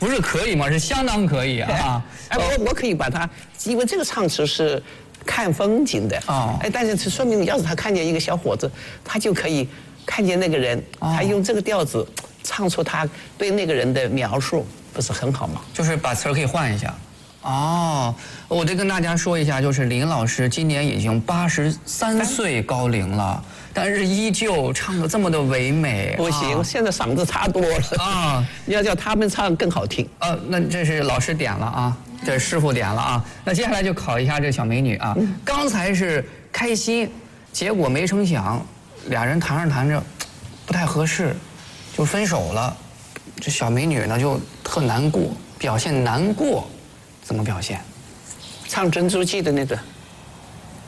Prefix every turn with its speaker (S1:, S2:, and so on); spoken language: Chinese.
S1: 不是可以吗？是相当可以啊！
S2: 哎，我可以把它，因为这个唱词是看风景的
S1: 哦。
S2: 哎，但是说明要是他看见一个小伙子，他就可以看见那个人，他用这个调子唱出他对那个人的描述，不是很好吗？
S1: 就是把词儿可以换一下。哦，我得跟大家说一下，就是林老师今年已经83岁高龄了，但是依旧唱得这么的唯美。
S2: 不行，现在嗓子差多了
S1: 啊！
S2: 要叫他们唱更好听。
S1: 那这是老师点了啊，这是师傅点了啊。那接下来就考一下这小美女啊。刚才是开心，结果没成想，俩人谈着谈着，不太合适，就分手了。这小美女呢就特难过，表现难过。怎么表现？
S2: 唱《珍珠记》的那个。